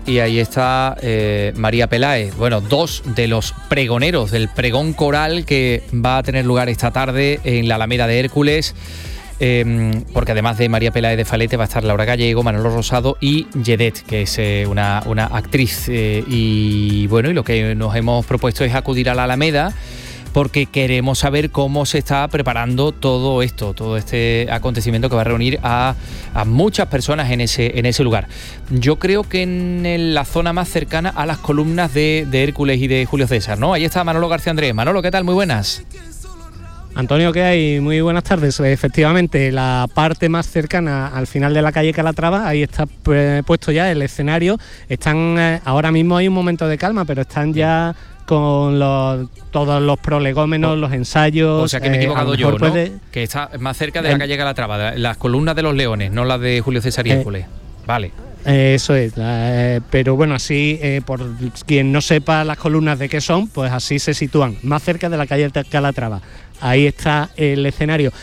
Y ahí está María Peláez, bueno, dos de los pregoneros del pregón coral que va a tener lugar esta tarde en la Alameda de Hércules, porque además de María Peláez de Falete va a estar Laura Gallego, Manolo Rosado y Yedet, que es una actriz. Y bueno, y lo que nos hemos propuesto es acudir a la Alameda, porque queremos saber cómo se está preparando todo esto, todo este acontecimiento que va a reunir a muchas personas en ese lugar. Yo creo que en la zona más cercana a las columnas de Hércules y de Julio César, ¿no? Ahí está Manolo García Andrés. Manolo, ¿qué tal? Muy buenas. Antonio, ¿qué hay? Muy buenas tardes. Efectivamente, la parte más cercana al final de la calle Calatrava, ahí está puesto ya el escenario. Están, ahora mismo hay un momento de calma, pero están ya con todos los prolegómenos, los ensayos. O sea que me he equivocado yo, ¿no? Que está más cerca de la calle Calatrava, las columnas de los Leones, no las de Julio César y Hércules. Vale. Eso es, pero bueno, así, por quien no sepa las columnas de qué son, pues así se sitúan, más cerca de la calle Calatrava. Ahí está el escenario.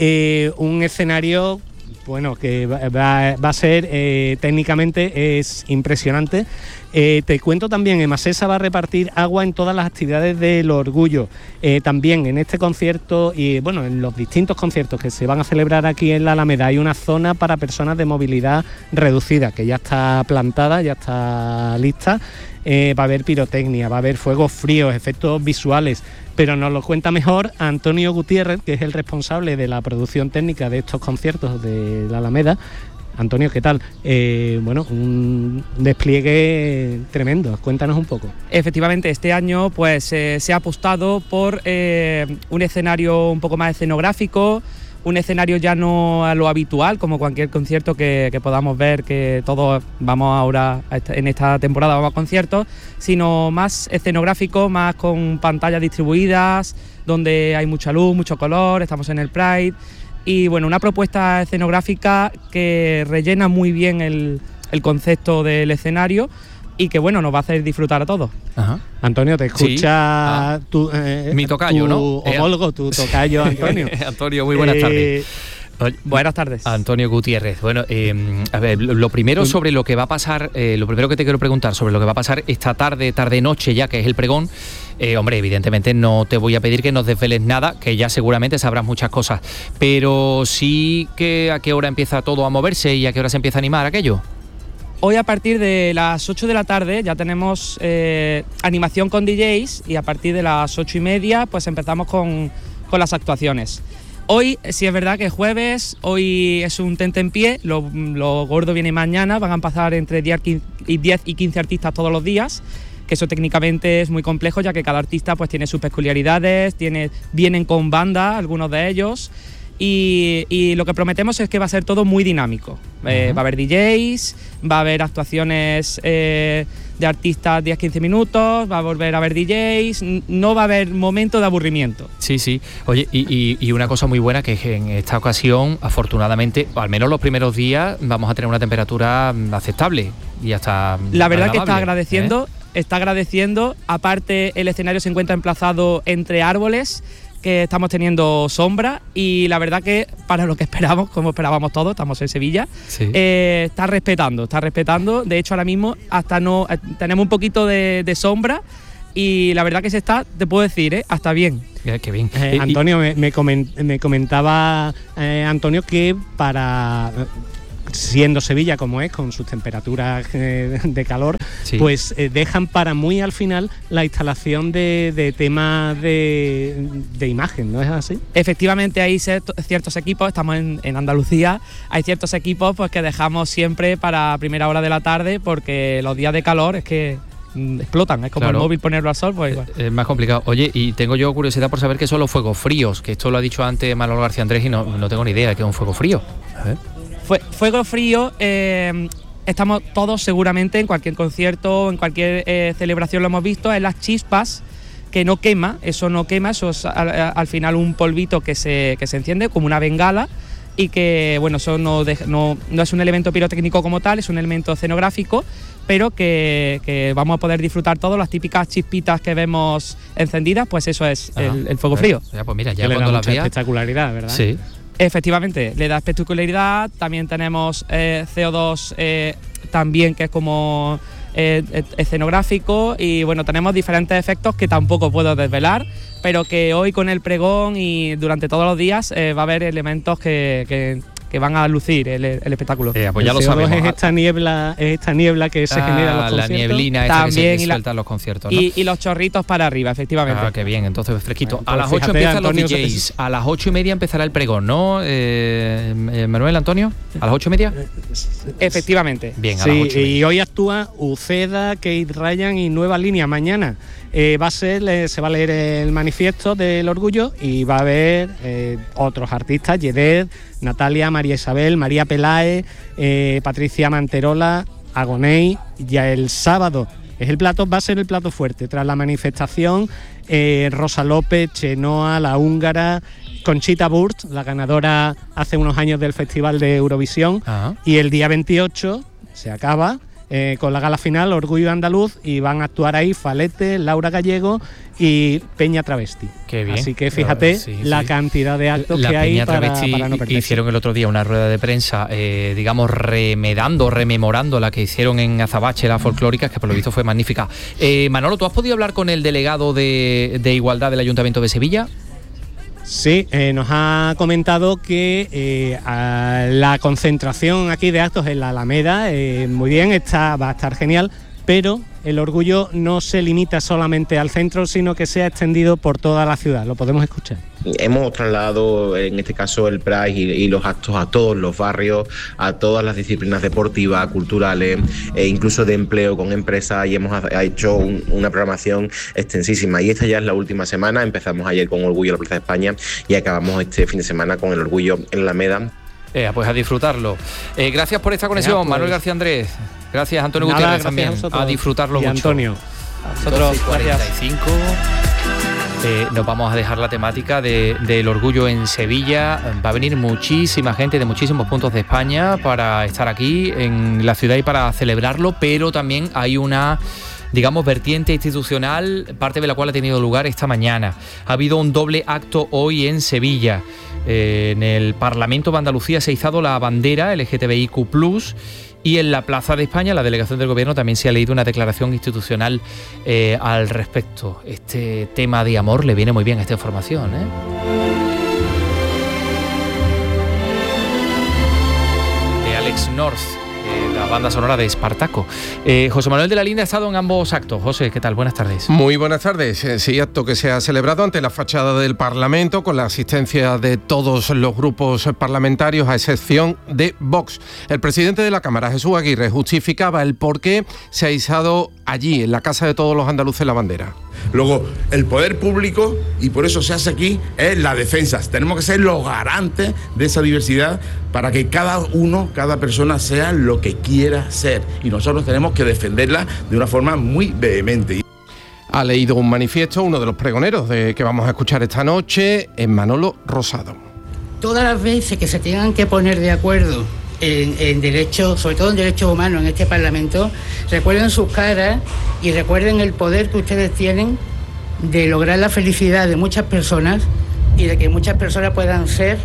Un escenario, bueno, que va a ser, técnicamente es impresionante. Te cuento también, Emasesa va a repartir agua en todas las actividades del Orgullo. También en este concierto y bueno, en los distintos conciertos que se van a celebrar aquí en la Alameda hay una zona para personas de movilidad reducida, que ya está plantada, ya está lista. Va a haber pirotecnia, va a haber fuegos fríos, efectos visuales, pero nos lo cuenta mejor Antonio Gutiérrez, que es el responsable de la producción técnica de estos conciertos de la Alameda. Antonio, ¿qué tal? Bueno, un despliegue tremendo, cuéntanos un poco. Efectivamente, este año pues se ha apostado por un escenario un poco más escenográfico, un escenario ya no a lo habitual, como cualquier concierto que podamos ver, que todos vamos ahora, en esta temporada vamos a conciertos, sino más escenográfico, más con pantallas distribuidas, donde hay mucha luz, mucho color, estamos en el Pride. Y bueno, una propuesta escenográfica que rellena muy bien el concepto del escenario y que bueno, nos va a hacer disfrutar a todos. Ajá. Antonio, te escucha mi tocayo, tu ¿no? homólogo, tu tocayo, Antonio. Antonio, muy buenas tardes. Buenas tardes. Antonio Gutiérrez. Bueno, a ver, lo primero sobre lo que va a pasar, lo primero que te quiero preguntar sobre lo que va a pasar esta tarde-noche ya, que es el pregón. Hombre, evidentemente no te voy a pedir que nos desveles nada, que ya seguramente sabrás muchas cosas, pero sí que a qué hora empieza todo a moverse y a qué hora se empieza a animar aquello. Hoy a partir de las 8 de la tarde ya tenemos animación con DJs y a partir de las 8:30 pues empezamos con las actuaciones. Hoy sí es verdad que es jueves, hoy es un tentempié, lo gordo viene mañana, van a pasar entre 10 y 15 artistas todos los días, que eso técnicamente es muy complejo ya que cada artista pues tiene sus peculiaridades, vienen con banda algunos de ellos y lo que prometemos es que va a ser todo muy dinámico. Va a haber DJs, va a haber actuaciones de artistas 10-15 minutos, va a volver a haber DJs, no va a haber momento de aburrimiento. Sí, sí. Oye, y una cosa muy buena que es que en esta ocasión, afortunadamente, al menos los primeros días, vamos a tener una temperatura aceptable y hasta la verdad que está agradeciendo, aparte el escenario se encuentra emplazado entre árboles, que estamos teniendo sombra y la verdad que para lo que esperamos, como esperábamos todos, estamos en Sevilla, sí. Está respetando, de hecho ahora mismo hasta no tenemos un poquito de sombra y la verdad que te puedo decir, hasta bien. Qué bien. Antonio, me comentaba Antonio que para... siendo Sevilla como es, con sus temperaturas de calor, sí, pues dejan para muy al final la instalación de temas de imagen, ¿no es así? Efectivamente hay ciertos equipos, estamos en Andalucía, hay ciertos equipos pues que dejamos siempre para primera hora de la tarde porque los días de calor es que explotan, es como claro, el móvil ponerlo al sol, pues igual. Es más complicado. Oye, y tengo yo curiosidad por saber qué son los fuegos fríos, que esto lo ha dicho antes Manolo García Andrés y no tengo ni idea de qué es un fuego frío. A ver. Fuego frío, estamos todos seguramente en cualquier concierto, en cualquier celebración lo hemos visto, es las chispas que no quema, eso es al final un polvito que se enciende como una bengala y que bueno, eso no es un elemento pirotécnico como tal, es un elemento escenográfico, pero que vamos a poder disfrutar todos, las típicas chispitas que vemos encendidas, pues eso es el fuego frío. Ya, pues mira, ya que cuando le da las veas, espectacularidad, ¿verdad? Sí. Efectivamente, le da espectacularidad. También tenemos CO2 también, que es como escenográfico y bueno, tenemos diferentes efectos que tampoco puedo desvelar, pero que hoy con el pregón y durante todos los días va a haber elementos que van a lucir el espectáculo. Pues ya lo sabemos. Es esta niebla que se genera en los conciertos. La nieblina esta también, que se suelta en los conciertos, ¿no? Y los chorritos para arriba, efectivamente. Qué bien, entonces fresquito. Bueno, a las 8 fíjate, empiezan Antonio, los DJs, a las 8:30 empezará el pregón, ¿no? Manuel, Antonio, ¿a las 8:30? Efectivamente. Bien, a las 8:30. Y hoy actúa Uceda, Kate Ryan y Nueva Línea. Mañana se va a leer el manifiesto del orgullo y va a haber otros artistas, Yedet, Natalia, María Isabel, María Peláez, Patricia Manterola, Agoney. Ya el sábado va a ser el plato fuerte. Tras la manifestación, Rosa López, Chenoa, La Húngara, Conchita Wurst, la ganadora hace unos años del Festival de Eurovisión. Ajá. Y el día 28 se acaba con la gala final, Orgullo Andaluz, y van a actuar ahí Falete, Laura Gallego y Peña Travesti. Qué bien. Así que fíjate la cantidad de actos que hay para no perderse. Hicieron el otro día una rueda de prensa, digamos, rememorando la que hicieron en Azabache, las folclóricas, que por lo visto fue magnífica. Manolo, ¿tú has podido hablar con el delegado de Igualdad del Ayuntamiento de Sevilla? Sí, nos ha comentado que la concentración aquí de actos en la Alameda, muy bien, va a estar genial, pero el orgullo no se limita solamente al centro, sino que se ha extendido por toda la ciudad. Lo podemos escuchar. Hemos trasladado, en este caso, el Pride y los actos a todos los barrios, a todas las disciplinas deportivas, culturales e incluso de empleo con empresas, y hemos hecho una programación extensísima. Y esta ya es la última semana. Empezamos ayer con Orgullo en la Plaza de España y acabamos este fin de semana con el Orgullo en la Alameda. Pues a disfrutarlo. Gracias por esta conexión, pues, Manuel García Andrés. Gracias, Antonio Gutiérrez, también. A disfrutarlo mucho. Antonio. A vosotros, 45. Nos vamos a dejar la temática del orgullo en Sevilla. Va a venir muchísima gente de muchísimos puntos de España para estar aquí en la ciudad y para celebrarlo, pero también hay una, digamos, vertiente institucional, parte de la cual ha tenido lugar esta mañana. Ha habido un doble acto hoy en Sevilla. En el Parlamento de Andalucía se ha izado la bandera LGTBIQ+, y en la Plaza de España, la delegación del Gobierno, también se ha leído una declaración institucional al respecto. Este tema de amor le viene muy bien a esta información, de Alex North, la banda sonora de Espartaco. José Manuel de la Linde ha estado en ambos actos. José, ¿qué tal? Buenas tardes. Muy buenas tardes. Sí, acto que se ha celebrado ante la fachada del Parlamento con la asistencia de todos los grupos parlamentarios, a excepción de Vox. El presidente de la Cámara, Jesús Aguirre, justificaba el por qué se ha izado allí, en la casa de todos los andaluces, la bandera. Luego, el poder público, y por eso se hace aquí, es la defensa. Tenemos que ser los garantes de esa diversidad para que cada persona sea lo que quiera ser. Y nosotros tenemos que defenderla de una forma muy vehemente. Ha leído un manifiesto uno de los pregoneros que vamos a escuchar esta noche, Manolo Rosado. Todas las veces que se tengan que poner de acuerdo en derechos, sobre todo en derechos humanos en este Parlamento, recuerden sus caras y recuerden el poder que ustedes tienen de lograr la felicidad de muchas personas y de que muchas personas puedan ser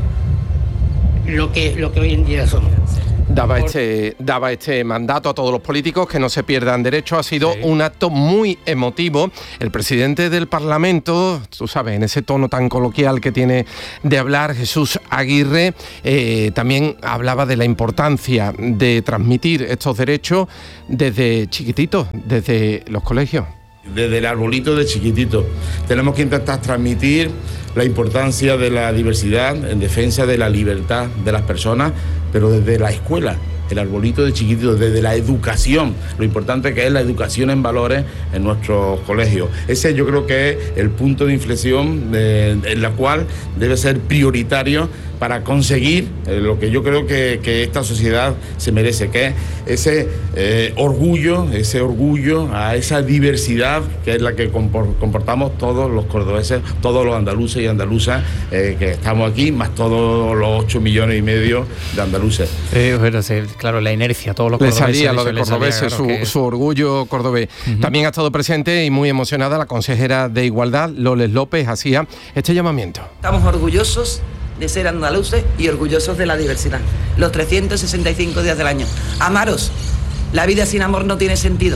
lo que hoy en día son. Daba este mandato a todos los políticos que no se pierdan derechos. Ha sido un acto muy emotivo. El presidente del Parlamento, tú sabes, en ese tono tan coloquial que tiene de hablar, Jesús Aguirre, también hablaba de la importancia de transmitir estos derechos desde chiquititos, desde los colegios. Desde el arbolito de chiquitito. Tenemos que intentar transmitir la importancia de la diversidad en defensa de la libertad de las personas, pero desde la escuela, el arbolito de chiquitito, desde la educación, lo importante que es la educación en valores en nuestros colegios. Ese yo creo que es el punto de inflexión en la cual debe ser prioritario para conseguir lo que yo creo que esta sociedad se merece, que es ese orgullo a esa diversidad que es la que comportamos todos los cordobeses, todos los andaluces y andaluzas que estamos aquí, más todos los 8,5 millones de andaluces. Bueno, claro, la inercia, todos los cordobeses. Le salía lo de cordobeses, claro, su orgullo cordobés. Uh-huh. También ha estado presente y muy emocionada la consejera de Igualdad, Loles López, hacía este llamamiento. Estamos orgullosos de ser andaluces y orgullosos de la diversidad. Los 365 días del año. Amaros. La vida sin amor no tiene sentido.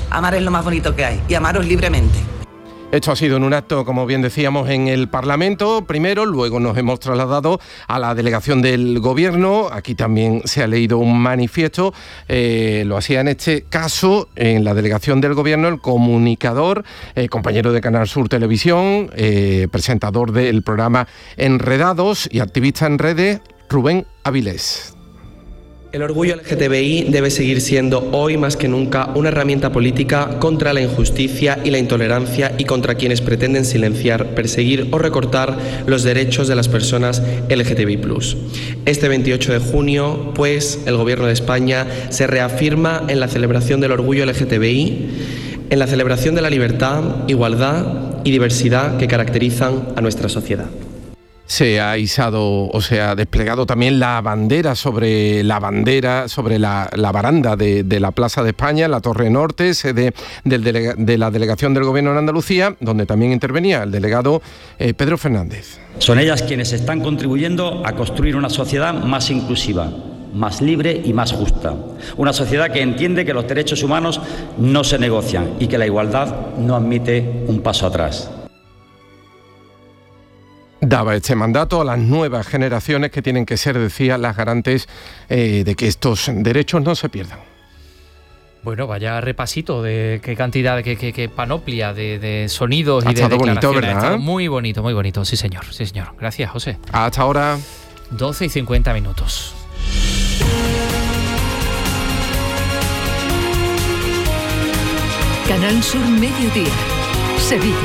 Amar es lo más bonito que hay y amaros libremente. Esto ha sido en un acto, como bien decíamos, en el Parlamento primero, luego nos hemos trasladado a la delegación del Gobierno. Aquí también se ha leído un manifiesto. Lo hacía en este caso en la delegación del Gobierno el comunicador, compañero de Canal Sur Televisión, presentador del programa Enredados y activista en redes, Rubén Avilés. El orgullo LGTBI debe seguir siendo hoy más que nunca una herramienta política contra la injusticia y la intolerancia y contra quienes pretenden silenciar, perseguir o recortar los derechos de las personas LGTBI+. Este 28 de junio, pues, el Gobierno de España se reafirma en la celebración del orgullo LGTBI, en la celebración de la libertad, igualdad y diversidad que caracterizan a nuestra sociedad. Se ha izado, o se ha desplegado también la bandera sobre la baranda de la Plaza de España, en la Torre Norte, sede de la delegación del Gobierno en Andalucía, donde también intervenía el delegado Pedro Fernández. Son ellas quienes están contribuyendo a construir una sociedad más inclusiva, más libre y más justa. Una sociedad que entiende que los derechos humanos no se negocian y que la igualdad no admite un paso atrás. Daba este mandato a las nuevas generaciones que tienen que ser, decía, las garantes de que estos derechos no se pierdan. Bueno, vaya repasito de qué cantidad, qué panoplia de sonidos y de declaraciones. Bonito, ¿verdad? Ha estado muy bonito, sí señor. Gracias, José. Hasta ahora. 12:50. Canal Sur Mediodía, Sevilla.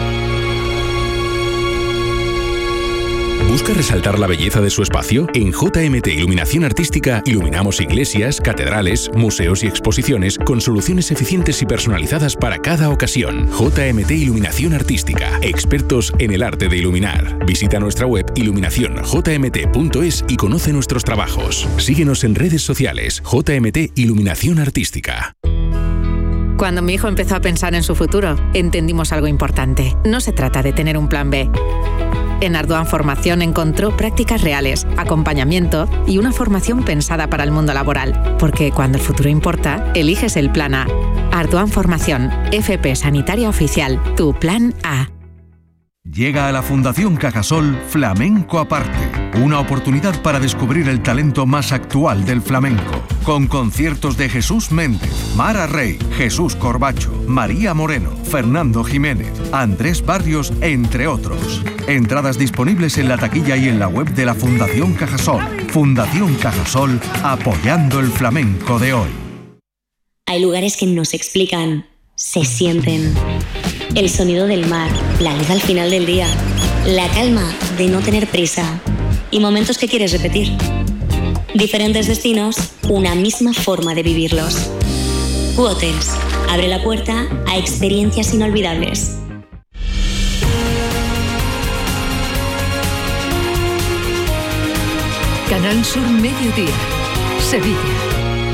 ¿Busca resaltar la belleza de su espacio? En JMT Iluminación Artística iluminamos iglesias, catedrales, museos y exposiciones con soluciones eficientes y personalizadas para cada ocasión. JMT Iluminación Artística, expertos en el arte de iluminar. Visita nuestra web iluminacionjmt.es y conoce nuestros trabajos. Síguenos en redes sociales. JMT Iluminación Artística. Cuando mi hijo empezó a pensar en su futuro, entendimos algo importante. No se trata de tener un plan B. En Arduan Formación encontró prácticas reales, acompañamiento y una formación pensada para el mundo laboral. Porque cuando el futuro importa, eliges el plan A. Arduan Formación, FP Sanitaria Oficial, tu plan A. Llega a la Fundación Cajasol Flamenco Aparte, una oportunidad para descubrir el talento más actual del flamenco, con conciertos de Jesús Méndez, Mara Rey, Jesús Corbacho, María Moreno, Fernando Jiménez, Andrés Barrios, entre otros. Entradas disponibles en la taquilla y en la web de la Fundación Cajasol. Fundación Cajasol, apoyando el flamenco de hoy. Hay lugares que no se explican, se sienten. El sonido del mar, la luz al final del día, la calma de no tener prisa y momentos que quieres repetir. Diferentes destinos, una misma forma de vivirlos. Q-Hotels abre la puerta a experiencias inolvidables. Canal Sur Mediodía, Sevilla.